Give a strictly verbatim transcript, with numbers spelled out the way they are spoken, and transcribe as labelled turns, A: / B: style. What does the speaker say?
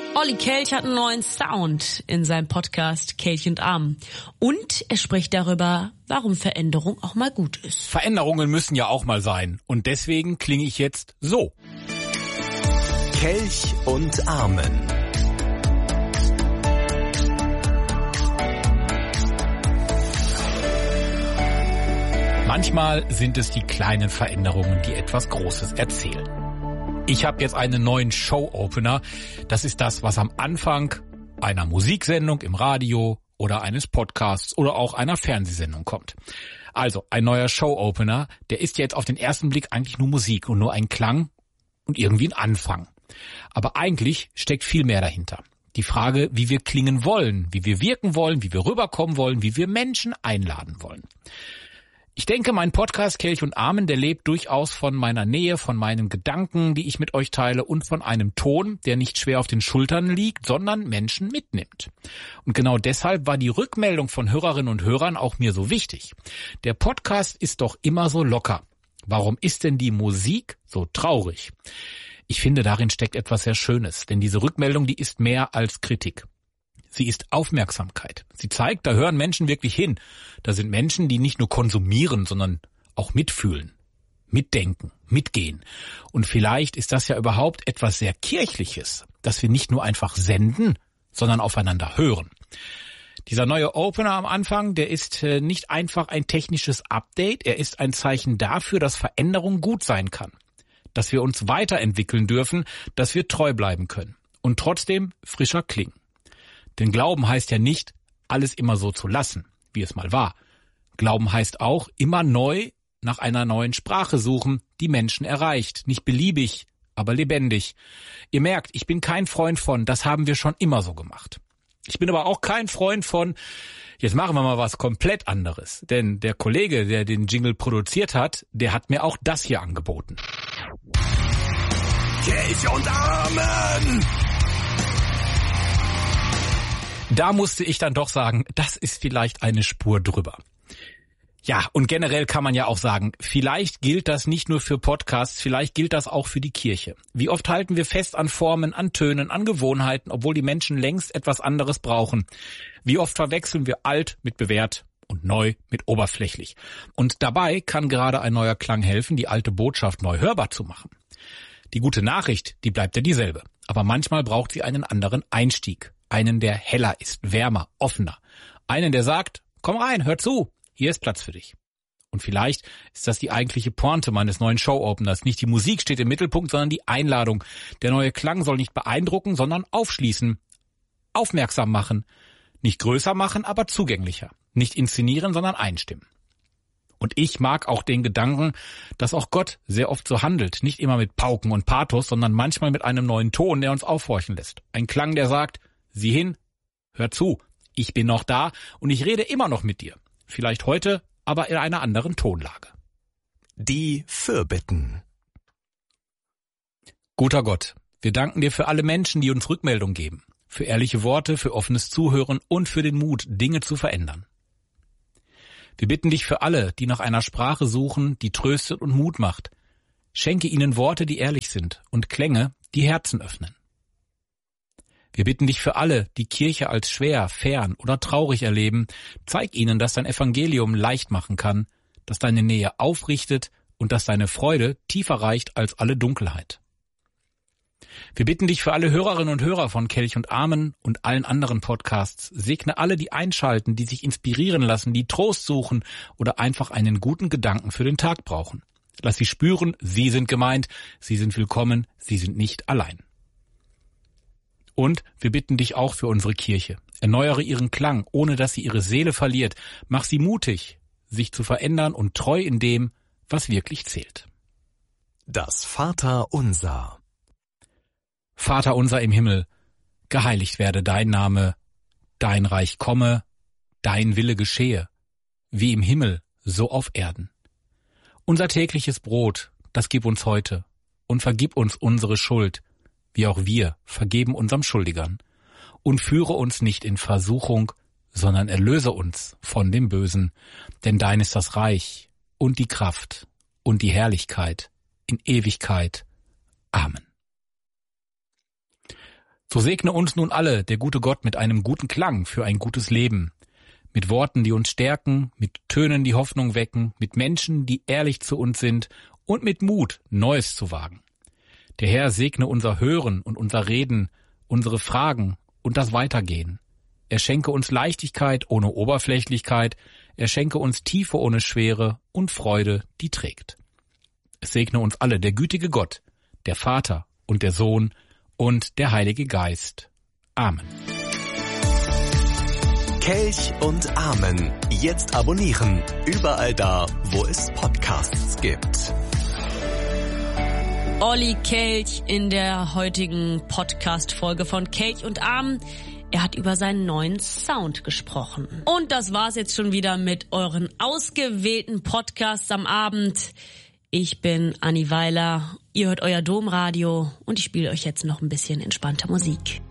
A: Olli Kelch hat einen neuen Sound in seinem Podcast Kelch und Arm. Und er spricht darüber, warum Veränderung auch mal gut ist.
B: Veränderungen müssen ja auch mal sein. Und deswegen klinge ich jetzt so.
C: Kelch und Armen.
B: Manchmal sind es die kleinen Veränderungen, die etwas Großes erzählen. Ich habe jetzt einen neuen Show-Opener. Das ist das, was am Anfang einer Musiksendung im Radio oder eines Podcasts oder auch einer Fernsehsendung kommt. Also ein neuer Show-Opener, der ist jetzt auf den ersten Blick eigentlich nur Musik und nur ein Klang und irgendwie ein Anfang. Aber eigentlich steckt viel mehr dahinter. Die Frage, wie wir klingen wollen, wie wir wirken wollen, wie wir rüberkommen wollen, wie wir Menschen einladen wollen. Ich denke, mein Podcast Kelch und Armen, der lebt durchaus von meiner Nähe, von meinen Gedanken, die ich mit euch teile und von einem Ton, der nicht schwer auf den Schultern liegt, sondern Menschen mitnimmt. Und genau deshalb war die Rückmeldung von Hörerinnen und Hörern auch mir so wichtig. Der Podcast ist doch immer so locker. Warum ist denn die Musik so traurig? Ich finde, darin steckt etwas sehr Schönes, denn diese Rückmeldung, die ist mehr als Kritik. Sie ist Aufmerksamkeit. Sie zeigt, da hören Menschen wirklich hin. Da sind Menschen, die nicht nur konsumieren, sondern auch mitfühlen, mitdenken, mitgehen. Und vielleicht ist das ja überhaupt etwas sehr Kirchliches, dass wir nicht nur einfach senden, sondern aufeinander hören. Dieser neue Opener am Anfang, der ist nicht einfach ein technisches Update, er ist ein Zeichen dafür, dass Veränderung gut sein kann, dass wir uns weiterentwickeln dürfen, dass wir treu bleiben können und trotzdem frischer klingen. Denn Glauben heißt ja nicht, alles immer so zu lassen, wie es mal war. Glauben heißt auch, immer neu nach einer neuen Sprache suchen, die Menschen erreicht. Nicht beliebig, aber lebendig. Ihr merkt, ich bin kein Freund von, das haben wir schon immer so gemacht. Ich bin aber auch kein Freund von, jetzt machen wir mal was komplett anderes. Denn der Kollege, der den Jingle produziert hat, der hat mir auch das hier angeboten.
C: Kelch und Armen!
B: Da musste ich dann doch sagen, das ist vielleicht eine Spur drüber. Ja, und generell kann man ja auch sagen, vielleicht gilt das nicht nur für Podcasts, vielleicht gilt das auch für die Kirche. Wie oft halten wir fest an Formen, an Tönen, an Gewohnheiten, obwohl die Menschen längst etwas anderes brauchen? Wie oft verwechseln wir alt mit bewährt und neu mit oberflächlich? Und dabei kann gerade ein neuer Klang helfen, die alte Botschaft neu hörbar zu machen. Die gute Nachricht, die bleibt ja dieselbe. Aber manchmal braucht sie einen anderen Einstieg. Einen, der heller ist, wärmer, offener. Einen, der sagt, komm rein, hör zu, hier ist Platz für dich. Und vielleicht ist das die eigentliche Pointe meines neuen Show-Openers. Nicht die Musik steht im Mittelpunkt, sondern die Einladung. Der neue Klang soll nicht beeindrucken, sondern aufschließen, aufmerksam machen. Nicht größer machen, aber zugänglicher. Nicht inszenieren, sondern einstimmen. Und ich mag auch den Gedanken, dass auch Gott sehr oft so handelt. Nicht immer mit Pauken und Pathos, sondern manchmal mit einem neuen Ton, der uns aufhorchen lässt. Ein Klang, der sagt, sieh hin, hör zu, ich bin noch da und ich rede immer noch mit dir. Vielleicht heute, aber in einer anderen Tonlage.
C: Die Fürbitten.
B: Guter Gott, wir danken dir für alle Menschen, die uns Rückmeldung geben, für ehrliche Worte, für offenes Zuhören und für den Mut, Dinge zu verändern. Wir bitten dich für alle, die nach einer Sprache suchen, die tröstet und Mut macht. Schenke ihnen Worte, die ehrlich sind und Klänge, die Herzen öffnen. Wir bitten dich für alle, die Kirche als schwer, fern oder traurig erleben, zeig ihnen, dass dein Evangelium leicht machen kann, dass deine Nähe aufrichtet und dass deine Freude tiefer reicht als alle Dunkelheit. Wir bitten dich für alle Hörerinnen und Hörer von Kelch und Armen und allen anderen Podcasts, segne alle, die einschalten, die sich inspirieren lassen, die Trost suchen oder einfach einen guten Gedanken für den Tag brauchen. Lass sie spüren, sie sind gemeint, sie sind willkommen, sie sind nicht allein. Und wir bitten dich auch für unsere Kirche. Erneuere ihren Klang, ohne dass sie ihre Seele verliert. Mach sie mutig, sich zu verändern und treu in dem, was wirklich zählt.
C: Das Vaterunser.
B: Vater unser im Himmel, geheiligt werde dein Name, dein Reich komme, dein Wille geschehe, wie im Himmel, so auf Erden. Unser tägliches Brot, das gib uns heute, und vergib uns unsere Schuld, wie auch wir vergeben unserem Schuldigern. Und führe uns nicht in Versuchung, sondern erlöse uns von dem Bösen. Denn dein ist das Reich und die Kraft und die Herrlichkeit in Ewigkeit. Amen. So segne uns nun alle, der gute Gott, mit einem guten Klang für ein gutes Leben. Mit Worten, die uns stärken, mit Tönen, die Hoffnung wecken, mit Menschen, die ehrlich zu uns sind und mit Mut, Neues zu wagen. Der Herr segne unser Hören und unser Reden, unsere Fragen und das Weitergehen. Er schenke uns Leichtigkeit ohne Oberflächlichkeit, er schenke uns Tiefe ohne Schwere und Freude, die trägt. Es segne uns alle der gütige Gott, der Vater und der Sohn und der Heilige Geist. Amen.
C: Kelch und Amen. Jetzt abonnieren. Überall da, wo es Podcasts gibt.
A: Olli Kelch in der heutigen Podcast-Folge von Kelch und Amen. Er hat über seinen neuen Sound gesprochen. Und das war's jetzt schon wieder mit euren ausgewählten Podcasts am Abend. Ich bin Anni Weiler, ihr hört euer Domradio und ich spiele euch jetzt noch ein bisschen entspannter Musik.